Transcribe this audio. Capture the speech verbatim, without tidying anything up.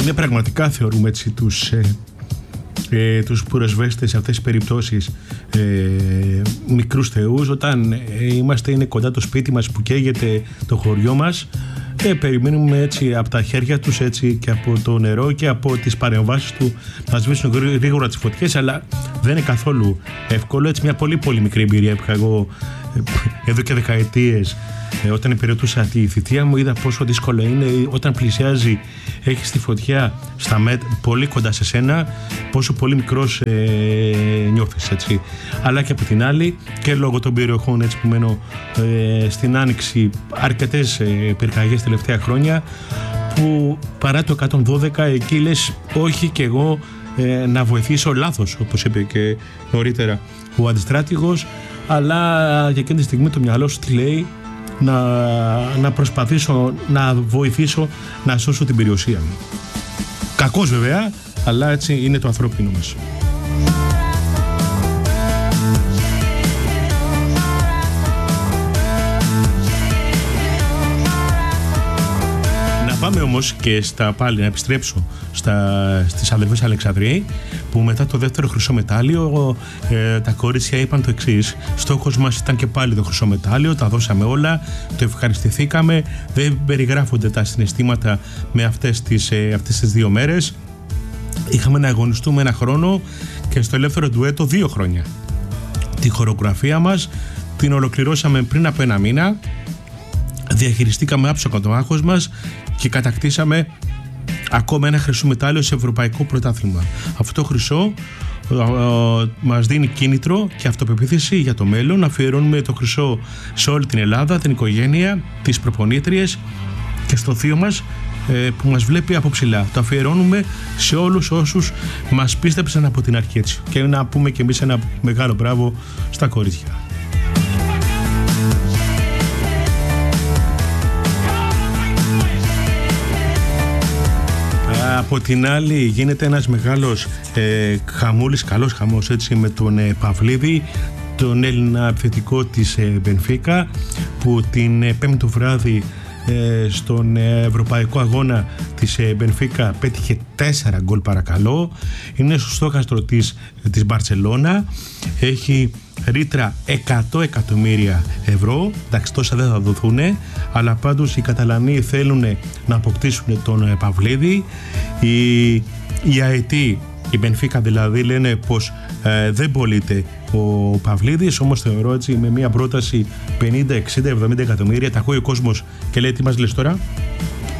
είναι πραγματικά, θεωρούμε έτσι, τους, ε, ε, τους πυροσβέστες σε αυτές τις περιπτώσεις ε, μικρούς θεούς. Όταν ε, είμαστε είναι κοντά το σπίτι μας που καίγεται το χωριό μας, ε, περιμένουμε έτσι από τα χέρια τους, έτσι, και από το νερό και από τις παρεμβάσεις του να σβήσουν γρήγορα τις φωτιές, αλλά δεν είναι καθόλου εύκολο. Έτσι, μια πολύ πολύ μικρή εμπειρία που είχα εγώ ε, εδώ και δεκαετίες. Ε, όταν υπηρετούσα τη θητεία μου, είδα πόσο δύσκολο είναι όταν πλησιάζει, έχεις τη φωτιά στα μέτ, πολύ κοντά σε σένα, πόσο πολύ μικρός ε, νιώθεις, έτσι. Αλλά και από την άλλη, και λόγω των περιοχών, έτσι, που μένω ε, στην Άνοιξη, αρκετές ε, πυρκαγιές τελευταία χρόνια, που παρά το εκατόν δώδεκα εκεί λες όχι και εγώ ε, να βοηθήσω, λάθος, όπως είπε και νωρίτερα ο αντιστράτηγος, αλλά για εκείνη τη στιγμή το μυαλό σου τι λέει? Να, να προσπαθήσω να βοηθήσω να σώσω την περιουσία μου. Κακός βέβαια, αλλά έτσι είναι το ανθρώπινο μας. Πάμε όμως και στα, πάλι να επιστρέψω στα, στις αδελφές Αλεξανδρέη, που μετά το δεύτερο χρυσό μετάλλιο ε, τα κορίτσια είπαν το εξής: στόχος μας ήταν και πάλι το χρυσό μετάλλιο, τα δώσαμε όλα, το ευχαριστηθήκαμε, δεν περιγράφονται τα συναισθήματα με αυτές τις, ε, αυτές τις δύο μέρες. Είχαμε να αγωνιστούμε ένα χρόνο και στο ελεύθερο ντουέτο δύο χρόνια. Τη χορογραφία μας την ολοκληρώσαμε πριν από ένα μήνα, διαχειριστήκαμε άψογα το άγχος μας και κατακτήσαμε ακόμα ένα χρυσό μετάλλιο σε ευρωπαϊκό πρωτάθλημα. Αυτό το χρυσό ε, ε, μας δίνει κίνητρο και αυτοπεποίθηση για το μέλλον. Αφιερώνουμε το χρυσό σε όλη την Ελλάδα, την οικογένεια, τις προπονήτριες και στο θείο μας ε, που μας βλέπει από ψηλά. Το αφιερώνουμε σε όλους όσους μας πίστεψαν από την αρχή, έτσι. Και να πούμε και εμείς ένα μεγάλο μπράβο στα κορίτσια. Από την άλλη γίνεται ένας μεγάλος ε, χαμούλης, καλός χαμός, έτσι, με τον ε, Παυλίδη, τον Έλληνα επιθετικό της ε, Μπενφίκα, που την ε, πέμπτη το βράδυ ε, στον ε, ευρωπαϊκό αγώνα της ε, Μπενφίκα πέτυχε τέσσερα γκολ, παρακαλώ. Είναι στο στόχαστρο της, της Μπαρτσελώνα, έχει ρήτρα εκατό εκατομμύρια ευρώ. Εντάξει, τόσα δεν θα δοθούν, αλλά πάντως οι Καταλανοί θέλουν να αποκτήσουν τον Παυλίδη. Οι, οι αετοί, η Μπενφίκα δηλαδή, λένε πως ε, δεν πωλείται ο Παυλίδης, όμως θεωρώ, έτσι, με μια πρόταση πενήντα, εξήντα, εβδομήντα εκατομμύρια, τα ακούει ο κόσμος και λέει: τι μας λες τώρα?